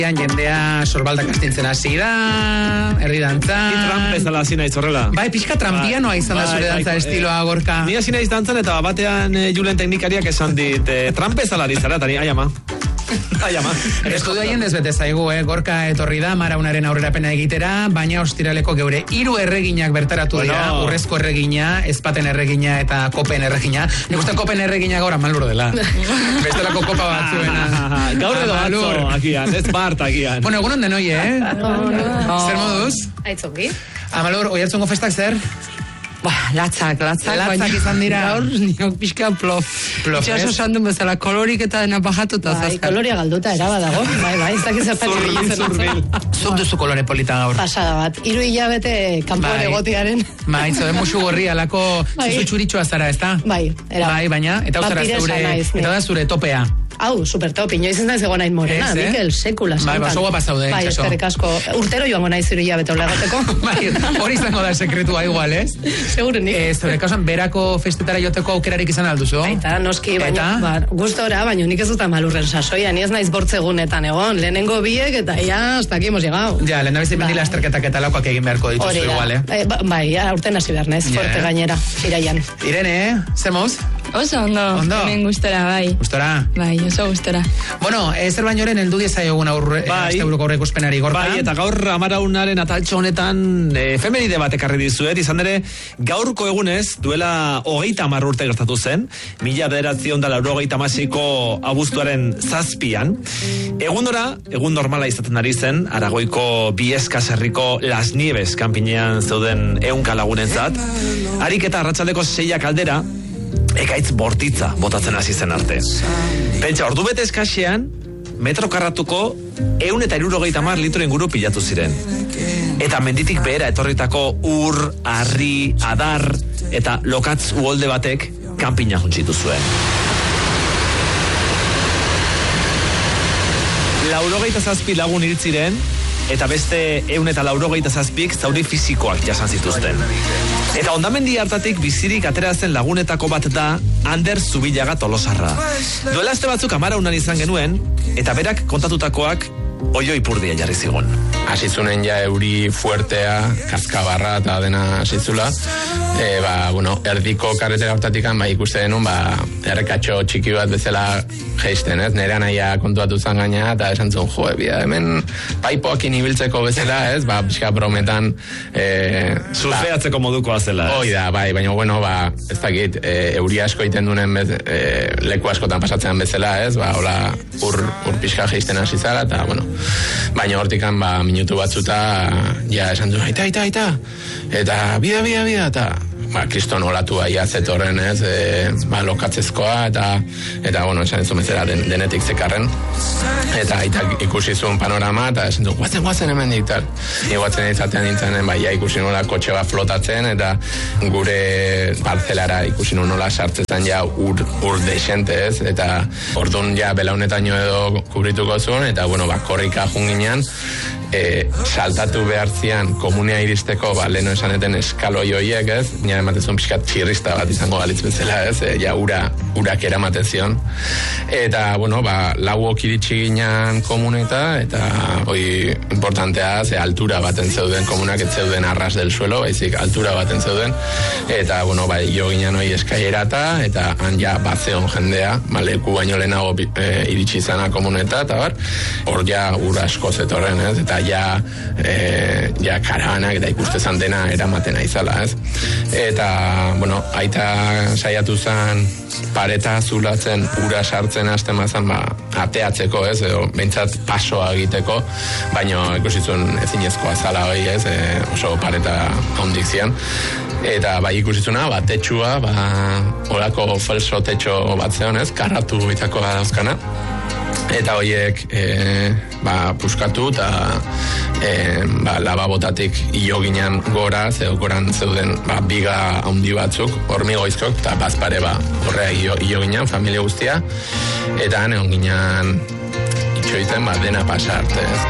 Jendea sorbaldak astintzen hasi da, herri dantza. Tramp ez dala hasi naiz horrela. Bai, pixka trampianoa izan da zure dantza estiloa, Gorka. Ni hasi naiz dantzan eta batean Julen teknikariak esan dit, Tramp ez dala dizara, eta ni, aiama. Estudio haien ez bete zaigu, Gorka etorri da, Maraunaren aurrerapena egitera, baina ostiraleko geure 3 erreginak bertaratu dira, Urrezko erregina, Ezpaten erregina eta Kopen erregina. Nik uste Kopen erregina gaur amalur dela. Bestelako kopa batzuena. Gaur edo atzo, akian, ez bart akian. Bueno, egunon denoi, Zer moduz? Aitzongi. Amalur, oihartzungo festak zer? Latzak izan dira. Gaur niok pixka plof. Itxaso sandun bezala, kolorik eta dena bajatuta. Bai, koloria galduta eraba dago. Bai, ez dakiz zurbil. Zuk duzu kolore polita gaur. Pasada bat, 3 hilabete kanpoan egotearen. Bai, zoden musu gorri alako zizu txuritxoa zara, ez da? Bai, era. Bai, baina, eta da zure topea. Hau, supertop, inoiz ez naiz egon nahi morena, Mikel, sekula santan. Bai, baso guapa zaude, bai, eskerrik asko. Urtero joango nahi 3 hilabete olegoteko. Bai, hori izango da sekretua igual, ez? Segurenik. Zure kausan, berako festetara joteko aukerarik izan alduzu? Baita, noski, baina, gustora, baina nik ez dut amalurren sasoia, ni ez naiz bortzegunetan egon, lehenengo biek, eta ja, hasta aquí hemos llegado. Ja, lehen abizi mendila esterketak eta laukoak egin beharko dituzu igual, Bai, aurten hasi behar naiz, forte gainera, iraian. Irene, zer moz? Oso ondo, hemen gustora, bai. Gustora? Bai, oso gustora. Bueno, zer bainoren heldu diezaiogun asteburuko aurre ikuspenari, Gorka? Bai, eta gaur Amaraunaren ataltxo honetan efemeride bat ekarri dizuet, izan ere, gaurko egunez, duela 30 urte gertatu zen, 1996ko abuztuaren 7an, egun normala izaten ari zen, Aragoiko Bieskas herriko Las Nieves kanpinean zeuden 100 lagunentzat, harik eta arratsaldeko 6 aldera, ekaitz bortitza botatzen hasi zen arte. Pentsa, ordu bete eskasean, metro karratuko 160 litro inguru pilatu ziren. Eta menditik behera etorritako ur, harri, adar eta lokatz uholde batek kanpina juntzitu zuen. 97 lagun hil ziren, eta beste 187 zauri fisikoak jasan zituzten. Eta hondamendi hartatik bizirik atera zen lagunetako bat da Ander Zubillaga Tolosarra. Duela aste batzuk Amaraunan izan genuen, eta berak kontatutakoak oio ipurdia jarri zigun. Hasitzunen ja euri fuertea, kaskabarra eta dena hasitzula. Erdiko karretera hortatikan, ikuste denun, errekatxo txiki bat bezala geisten, ez? Nere anaia kontuatu zan gaina, eta esan zuen, hemen paipoakin ibiltzeko bezala, ez? Pixka brometan... Surfeatzeko modukoa zela, ez? Hoi da, bai, ez dakit, euri asko iten dunen leku askotan pasatzen bezala, ez? Hola, ur pixka geisten hasi zara, eta, baina hortikan, minutu batzuta, ja, esan zuen, aita, eta bida, eta... kriston olatu aia zetorren, ez, lokatzezkoa, eta esan ez zumezera denetik zekarren, eta ikusi zuen panorama, eta esan du, guatzen hemen diktar. Guatzen izatean nintzen, ikusi nola kotxe bat flotatzen, eta gure parzelara ikusi nola sartzetan ja ur desente, ez, eta orduan ja belaunetaino edo kubrituko zuen, eta korrika junginean, saltatu behar zian komunea iristeko, leheno esaneten eskaloi hoiek, ez, nire ematezun pixkat txirrista bat izango galitz bezala, ez, ja urak eramaten zion. Eta, lauok iritsi ginen komuneta, eta hoi importantea, altura baten zeuden komunak, ez zeuden arras del suelo, baizik altura baten zeuden, eta, jo ginen hoi eskailerata, eta han ja batzeon jendea, leku baino lehenago iritsi izana komuneta, eta hor ja ur asko zetorren, ez, eta ja karabanak eta ikustezan dena eramaten aizala, ez? Eta, aita saiatu zen pareta zulatzen, ura sartzen hasten mazan, ateatzeko, ez? Edo, behintzat pasoa egiteko, baina ikusitzun ezinezkoa zala hoi, ez? Oso pareta handik zian. Eta ikusitzuna, tetxua, horako falso tetxo bat zeon, ez? Karratu bitako dauzkana. Eta horiek puskatu eta lababotatik ilo ginen gora, goran zeuden biga handi batzuk, hormigoizkok, eta bazpare horrea ilo ginen, familia guztia, eta neon ginen itxoiten dena pasarte, ez?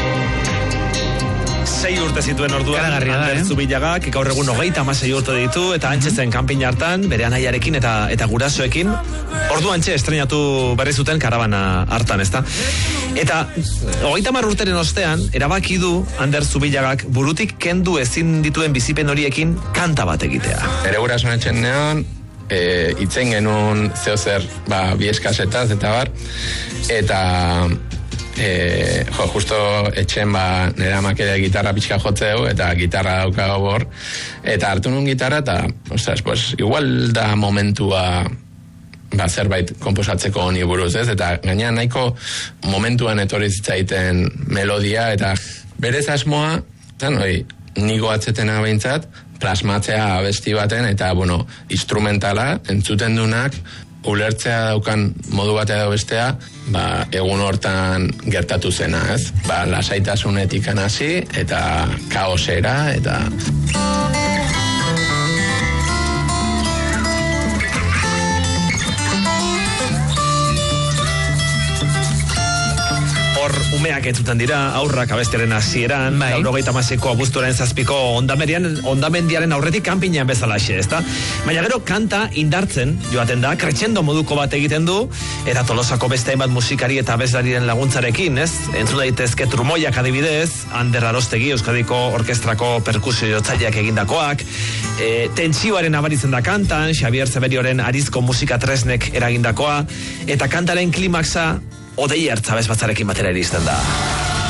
6 urte zituen orduan, Ander Zubillagak, gaur egun 36 urte ditu, eta antxe zen kanpina hartan, bere anaiarekin eta gurasoekin, orduan estrenatu berri zuten karabana hartan, ezta? Eta 30 urteren ostean, erabaki du Ander Zubillagak burutik kendu ezin dituen bizipen horiekin kanta bat egitea. Ere gurasoen etxen neon, itzen genuen zeozer bi eskasetaz eta bar, eta justo etxen nera makere gitarra pixka jotzeu, eta gitarra daukago bor, eta hartu nun gitarra, eta ostras, pues, igual da momentua zerbait komposatzeko honi buruz, ez? Eta gainean nahiko momentuan etorri zitzaiten melodia, eta berez asmoa, nigo atzetena behintzat, plasmatzea abesti baten, eta, instrumentala, entzuten dunak, ulertzea daukan modu batea edo bestea, egun hortan gertatu zena, ez? Lasaitasunetik hasi, eta kaosera, eta... Umeak entzuten dira, aurrak abestiaren hasieran, 96ko abuztuaren 7ko ondamendiaren aurretik kanpinean bezalaxe, ezta? Baina gero kanta indartzen joaten da, crescendo moduko bat egiten du, eta Tolosako beste hainbat musikari eta abeslariren laguntzarekin, ez? Entzun daitezke Trumoiak adibidez, Ander Arostegi, Euskadiko Orkestrako perkusio jotzaileak egindakoak, tentsioaren abaritzen da kantan, Xabier Zeberioren Arizko musika tresnek eragindakoa, eta kantaren klimaxa Odei Ertzabez batzarekin batera iristen da.